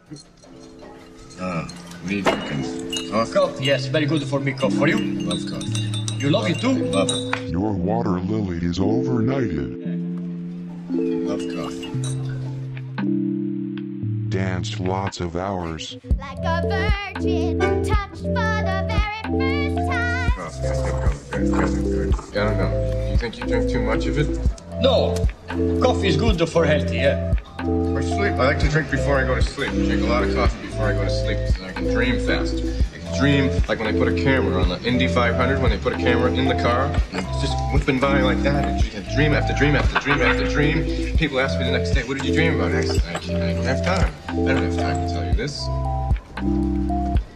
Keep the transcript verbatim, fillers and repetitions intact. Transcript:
Ah, what are you drinking? Coffee? Coffee, yes, very good for me. Coffee for you? Love coffee. You love it too? Love it. Your water lily is overnighted. Love coffee. Danced lots of hours. Like a virgin, touched for the very first time. Coffee, I think I'm good. I'm good. I don't know. You think you drink too much of it? No. Coffee is good for healthy, yeah. For sleep, I like to drink before I go to sleep. I drink a lot of coffee before I go to sleep so I can dream faster. I can dream like when I put a camera on the Indy five hundred, when they put a camera in the car, and it's just whipping by like that, and you can dream after dream after dream after dream. People ask me the next day, what did you dream about? I, I, I don't have time. I don't have time to tell you this.